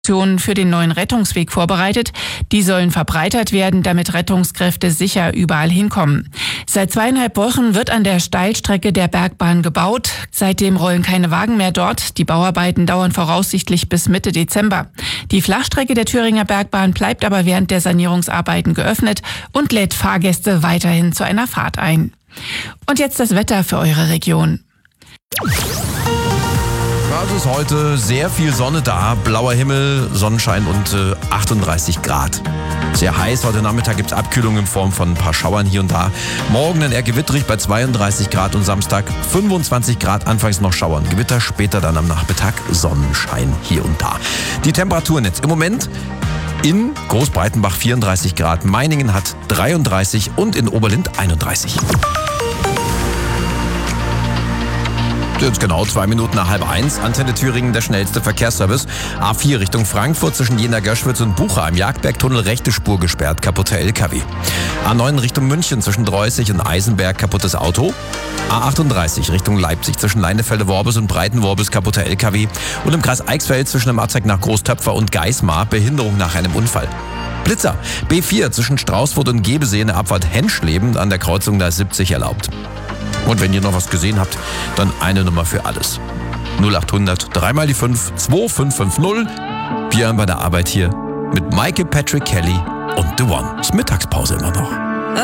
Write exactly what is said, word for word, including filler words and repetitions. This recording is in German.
für den neuen Rettungsweg vorbereitet. Die sollen verbreitert werden, damit Rettungskräfte sicher überall hinkommen. Seit zweieinhalb Wochen wird an der Steilstrecke der Bergbahn gebaut. Seitdem rollen keine Wagen mehr dort. Die Bauarbeiten dauern voraussichtlich bis Mitte Dezember. Die Flachstrecke der Thüringer Bergbahn bleibt aber während der Sanierungsarbeiten geöffnet und lädt Fahrgäste weiterhin zu einer Fahrt ein. Und jetzt das Wetter für eure Region. Es ist heute sehr viel Sonne da, blauer Himmel, Sonnenschein und äh, achtunddreißig Grad. Sehr heiß, heute Nachmittag gibt es Abkühlung in Form von ein paar Schauern hier und da. Morgen dann eher gewitterig bei zweiunddreißig Grad und Samstag fünfundzwanzig Grad, anfangs noch Schauern. Gewitter, später dann am Nachmittag Sonnenschein hier und da. Die Temperaturen jetzt im Moment in Großbreitenbach vierunddreißig Grad, Meiningen hat dreiunddreißig und in Oberlind einunddreißig. Jetzt genau zwei Minuten nach halb eins. Antenne Thüringen, der schnellste Verkehrsservice. A vier Richtung Frankfurt zwischen Jena-Görschwitz und Bucha im Jagdbergtunnel rechte Spur gesperrt, kaputter L K W. A neun Richtung München zwischen Dreußig und Eisenberg, kaputtes Auto. A achtunddreißig Richtung Leipzig zwischen Leinefelde-Worbis und Breiten-Worbis, kaputter L K W. Und im Kreis Eichsfeld zwischen dem Abzweig nach Großtöpfer und Geismar, Behinderung nach einem Unfall. Blitzer, B vier zwischen Straußfurt und Gebesee in der Abfahrt Henschleben, an der Kreuzung da ist siebzig erlaubt. Und wenn ihr noch was gesehen habt, dann eine Nummer für alles. null achthundert, dreimal die fünf, zwei fünf fünf null. Wir haben bei der Arbeit hier mit Michael Patrick Kelly und The One. Ist Mittagspause immer noch.